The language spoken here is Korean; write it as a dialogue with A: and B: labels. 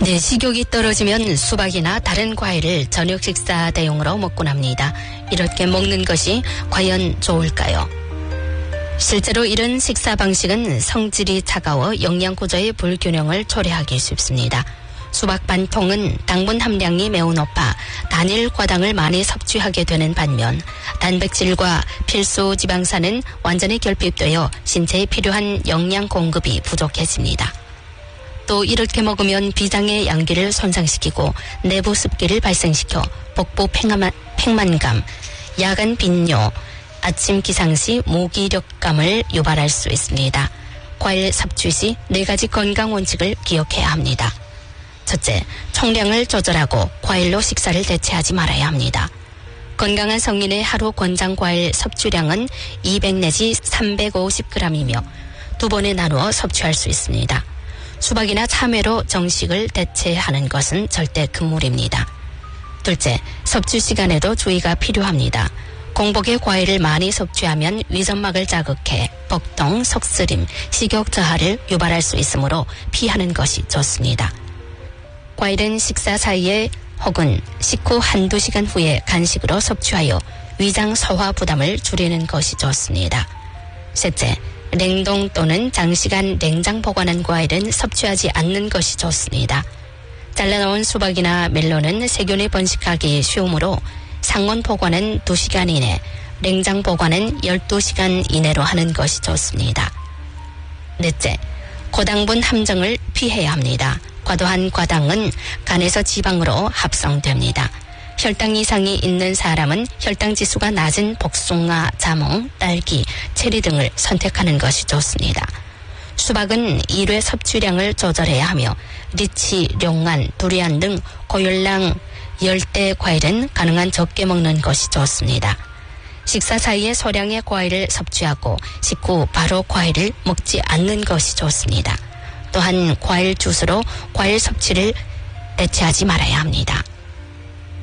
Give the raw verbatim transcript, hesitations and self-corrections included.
A: 이제 식욕이 떨어지면 수박이나 다른 과일을 저녁 식사 대용으로 먹곤 합니다. 이렇게 먹는 것이 과연 좋을까요? 실제로 이런 식사 방식은 성질이 차가워 영양 구조의 불균형을 초래하기 쉽습니다. 수박 반 통은 당분 함량이 매우 높아 단일 과당을 많이 섭취하게 되는 반면 단백질과 필수 지방산은 완전히 결핍되어 신체에 필요한 영양 공급이 부족해집니다. 또 이렇게 먹으면 비장의 양기를 손상시키고 내부 습기를 발생시켜 복부 팽만, 팽만감, 야간 빈뇨, 아침 기상시 무기력감을 유발할 수 있습니다. 과일 섭취 시 네 가지 건강 원칙을 기억해야 합니다. 첫째, 총량을 조절하고 과일로 식사를 대체하지 말아야 합니다. 건강한 성인의 하루 권장 과일 섭취량은 이백 내지 삼백오십 그램이며 두 번에 나누어 섭취할 수 있습니다. 수박이나 참외로 정식을 대체하는 것은 절대 금물입니다. 둘째, 섭취 시간에도 주의가 필요합니다. 공복에 과일을 많이 섭취하면 위점막을 자극해 복통, 속쓰림, 식욕 저하를 유발할 수 있으므로 피하는 것이 좋습니다. 과일은 식사 사이에 혹은 식후 한두 시간 후에 간식으로 섭취하여 위장 소화 부담을 줄이는 것이 좋습니다. 셋째, 냉동 또는 장시간 냉장 보관한 과일은 섭취하지 않는 것이 좋습니다. 잘라놓은 수박이나 멜론은 세균이 번식하기 쉬우므로 상온 보관은 두 시간 이내, 냉장 보관은 열두 시간 이내로 하는 것이 좋습니다. 넷째, 고당분 함정을 피해야 합니다. 과도한 과당은 간에서 지방으로 합성됩니다. 혈당 이상이 있는 사람은 혈당 지수가 낮은 복숭아, 자몽, 딸기, 체리 등을 선택하는 것이 좋습니다. 수박은 일회 섭취량을 조절해야 하며 리치, 룡안, 두리안 등 고열량 열대 과일은 가능한 적게 먹는 것이 좋습니다. 식사 사이에 소량의 과일을 섭취하고 식후 바로 과일을 먹지 않는 것이 좋습니다. 또한 과일 주스로 과일 섭취를 대체하지 말아야 합니다.